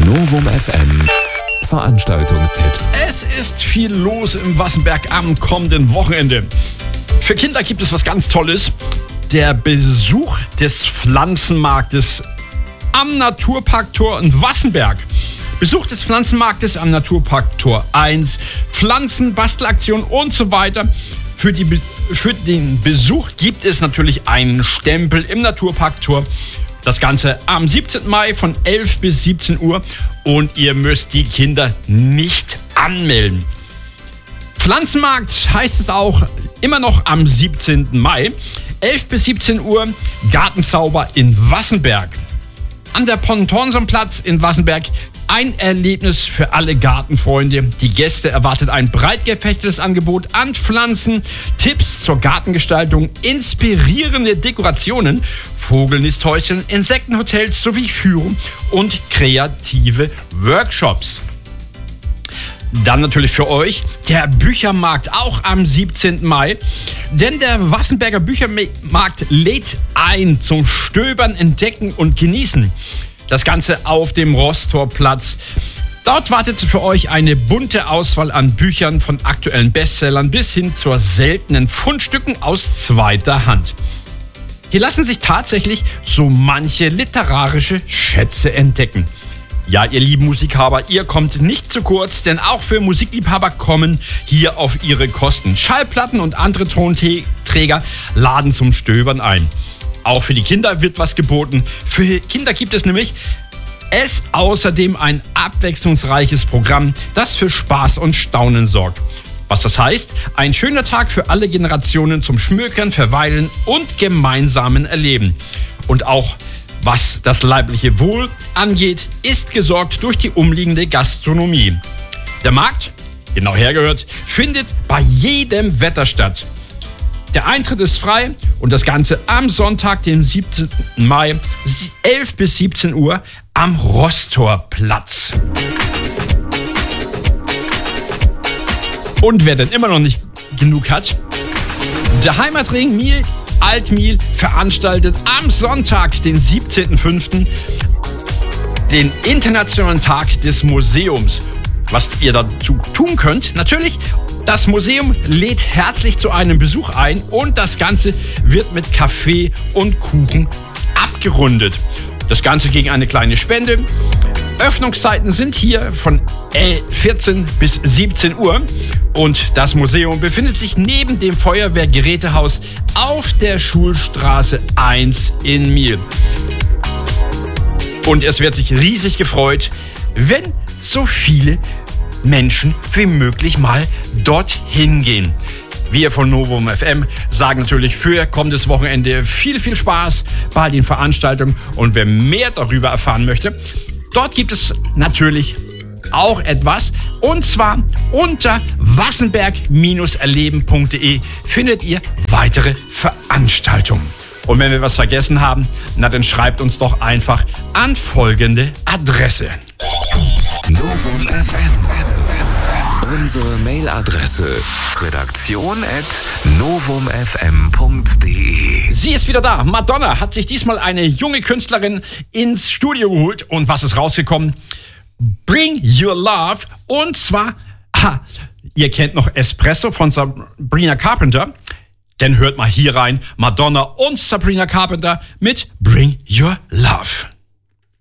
Novum FM Veranstaltungstipps. Es ist viel los im Wassenberg am kommenden Wochenende. Für Kinder gibt es was ganz Tolles. Der Besuch des Pflanzenmarktes am Naturparktor in Wassenberg. Besuch des Pflanzenmarktes am Naturparktor 1, Pflanzenbastelaktion und so weiter. Für den Besuch gibt es natürlich einen Stempel im Naturparktor. Das Ganze am 17. Mai von 11 bis 17 Uhr und ihr müsst die Kinder nicht anmelden. Pflanzenmarkt heißt es auch immer noch am 17. Mai, 11 bis 17 Uhr, Gartenzauber in Wassenberg. An der Pontonsplatz in Wassenberg ein Erlebnis für alle Gartenfreunde. Die Gäste erwartet ein breit gefächertes Angebot an Pflanzen, Tipps zur Gartengestaltung, inspirierende Dekorationen, Vogelnisthäuschen, Insektenhotels sowie Führung und kreative Workshops. Dann natürlich für euch der Büchermarkt, auch am 17. Mai. Denn der Wassenberger Büchermarkt lädt ein zum Stöbern, Entdecken und Genießen. Das Ganze auf dem Rosstorplatz. Dort wartet für euch eine bunte Auswahl an Büchern von aktuellen Bestsellern bis hin zu seltenen Fundstücken aus zweiter Hand. Hier lassen sich tatsächlich so manche literarische Schätze entdecken. Ja, ihr lieben Musikhaber, ihr kommt nicht zu kurz, denn auch für Musikliebhaber kommen hier auf ihre Kosten. Schallplatten und andere Tonträger laden zum Stöbern ein. Auch für die Kinder wird was geboten. Für Kinder gibt es nämlich außerdem ein abwechslungsreiches Programm, das für Spaß und Staunen sorgt. Was das heißt? Ein schöner Tag für alle Generationen zum Schmökern, Verweilen und gemeinsamen Erleben. Und auch was das leibliche Wohl angeht, ist gesorgt durch die umliegende Gastronomie. Der Markt, genau hergehört, findet bei jedem Wetter statt. Der Eintritt ist frei und das Ganze am Sonntag, dem 17. Mai, 11 bis 17 Uhr am Rosstorplatz. Und wer denn immer noch nicht genug hat, der Heimatring Miel Altmiel veranstaltet am Sonntag, den 17.05., den Internationalen Tag des Museums. Was ihr dazu tun könnt, natürlich, das Museum lädt herzlich zu einem Besuch ein und das Ganze wird mit Kaffee und Kuchen abgerundet. Das Ganze gegen eine kleine Spende. Öffnungszeiten sind hier von 14 bis 17 Uhr und das Museum befindet sich neben dem Feuerwehrgerätehaus auf der Schulstraße 1 in Miel. Und es wird sich riesig gefreut, wenn so viele Menschen wie möglich mal dorthin gehen. Wir von Novum FM sagen natürlich für kommendes Wochenende viel Spaß bei den Veranstaltungen und wer mehr darüber erfahren möchte, dort gibt es natürlich auch etwas und zwar unter wassenberg-erleben.de findet ihr weitere Veranstaltungen. Und wenn wir was vergessen haben, na dann schreibt uns doch einfach an folgende Adresse. Novum FM. Unsere Mailadresse redaktion@novumfm.de. Sie ist wieder da. Madonna hat sich diesmal eine junge Künstlerin ins Studio geholt. Und was ist rausgekommen? Bring Your Love. Und zwar, ihr kennt noch Espresso von Sabrina Carpenter. Dann hört mal hier rein. Madonna und Sabrina Carpenter mit Bring Your Love.